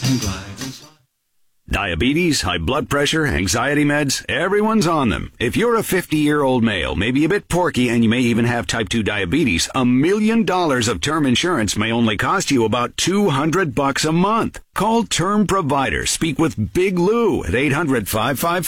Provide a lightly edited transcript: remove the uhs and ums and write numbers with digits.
and glide and slide. Diabetes, high blood pressure, anxiety meds, everyone's on them. If you're a 50-year-old male, maybe a bit porky, and you may even have type 2 diabetes, $1 million of term insurance may only cost you about $200 a month. Call Term Provider. Speak with Big Lou at 800-555